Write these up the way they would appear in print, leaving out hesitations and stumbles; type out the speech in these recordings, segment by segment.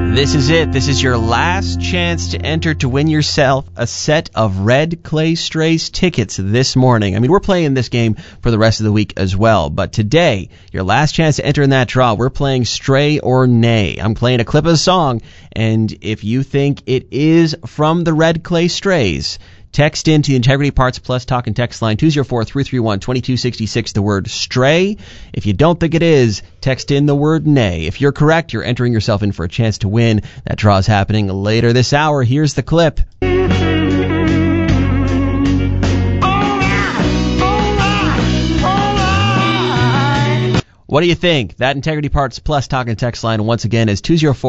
This is it. This is your last chance to enter to win yourself a set of Red Clay Strays tickets this morning. I mean, we're playing this game for the rest of the week as well, but today, your last chance to enter in that draw, we're playing Stray or Nay. I'm playing a clip of the song, and if you think it is from the Red Clay Strays, text into the Integrity Parts Plus talk and text line 204-331-2266 the word stray. If you don't think it is, text in the word nay. If you're correct, you're entering yourself in for a chance to win. That draw is happening later this hour. Here's the clip. What do you think? That Integrity Parts Plus talk and text line once again is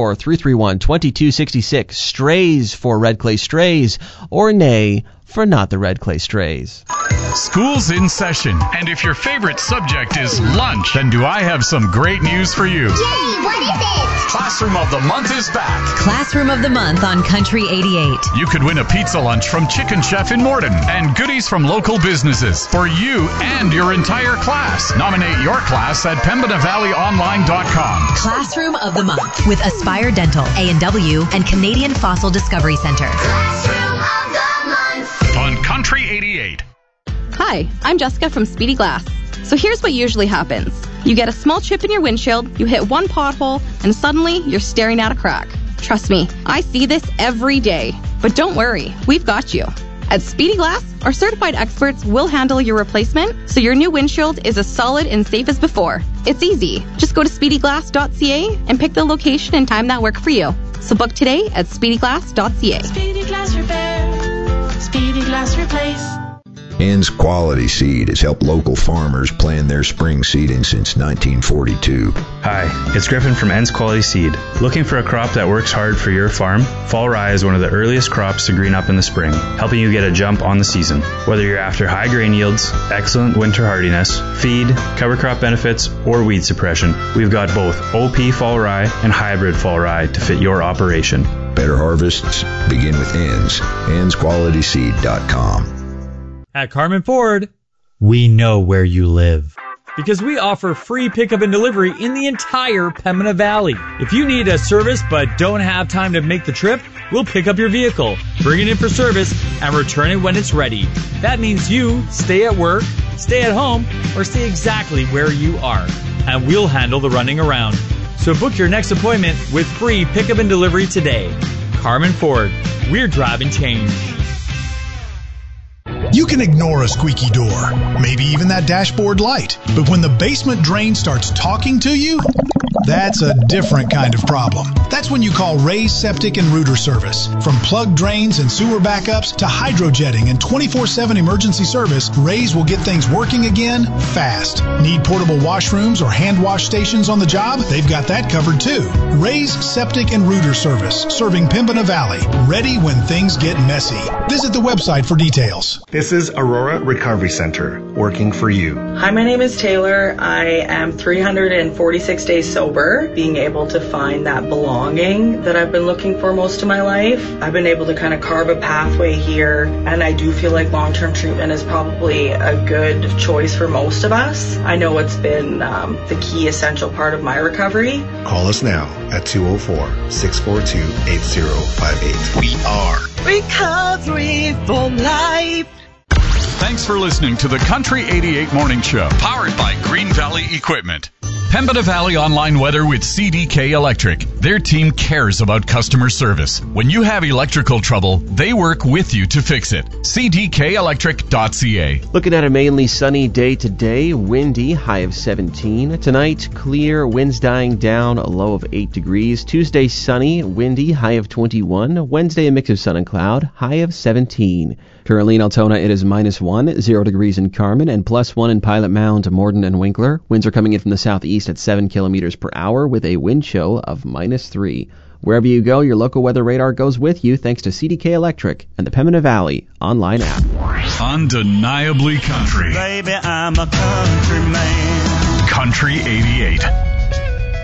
204-331-2266. Strays for Red Clay Strays, or nay for not the Red Clay Strays. School's in session, and if your favorite subject is lunch, then do I have some great news for you. Jay, what is it? Classroom of the Month is back. Classroom of the Month on Country 88. You could win a pizza lunch from Chicken Chef in Morden and goodies from local businesses for you and your entire class. Nominate your class at PembinaValleyOnline.com. Classroom of the Month with Aspire Dental, A&W, and Canadian Fossil Discovery Center. Classroom of the Month. On Country 88. Hi, I'm Jessica from Speedy Glass. So here's what usually happens. You get a small chip in your windshield, you hit one pothole, and suddenly you're staring at a crack. Trust me, I see this every day. But don't worry, we've got you. At Speedy Glass, our certified experts will handle your replacement, so your new windshield is as solid and safe as before. It's easy. Just go to speedyglass.ca and pick the location and time that work for you. So book today at speedyglass.ca. Speedy Glass Repair. Speedy Glass Replace. Ann's Quality Seed has helped local farmers plan their spring seeding since 1942. Hi, it's Griffin from Ann's Quality Seed. Looking for a crop that works hard for your farm? Fall rye is one of the earliest crops to green up in the spring, helping you get a jump on the season. Whether you're after high grain yields, excellent winter hardiness, feed, cover crop benefits, or weed suppression, we've got both OP fall rye and hybrid fall rye to fit your operation. Better harvests begin with Ann's. Ann'sQualitySeed.com. At Carmen Ford, we know where you live. Because we offer free pickup and delivery in the entire Pembina Valley. If you need a service but don't have time to make the trip, we'll pick up your vehicle, bring it in for service, and return it when it's ready. That means you stay at work, stay at home, or stay exactly where you are. And we'll handle the running around. So book your next appointment with free pickup and delivery today. Carmen Ford, we're driving change. You can ignore a squeaky door, maybe even that dashboard light. But when the basement drain starts talking to you, that's a different kind of problem. That's when you call Ray's Septic and Rooter Service. From plugged drains and sewer backups to hydrojetting and 24/7 emergency service, Ray's will get things working again fast. Need portable washrooms or hand wash stations on the job? They've got that covered too. Ray's Septic and Rooter Service, serving Pembina Valley, ready when things get messy. Visit the website for details. This is Aurora Recovery Center, working for you. Hi, my name is Taylor. I am 346 days sober, being able to find that belonging that I've been looking for most of my life. I've been able to kind of carve a pathway here, and I do feel like long-term treatment is probably a good choice for most of us. I know it's been the key essential part of my recovery. Call us now at 204-642-8058. We are Recovery for Life. Thanks for listening to the Country 88 Morning Show, powered by Green Valley Equipment. Pembina Valley Online Weather with CDK Electric. Their team cares about customer service. When you have electrical trouble, they work with you to fix it. CDKElectric.ca. Looking at a mainly sunny day today, windy, high of 17. Tonight, clear, winds dying down, a low of 8 degrees. Tuesday, sunny, windy, high of 21. Wednesday, a mix of sun and cloud, high of 17. Currently in Altona, it is -1, 0 degrees in Carmen, and +1 in Pilot Mound, Morden, and Winkler. Winds are coming in from the southeast at 7 kilometers per hour with a wind chill of -3. Wherever you go, your local weather radar goes with you thanks to CDK Electric and the Pembina Valley online app. Undeniably country. Baby, I'm a country man. Country 88.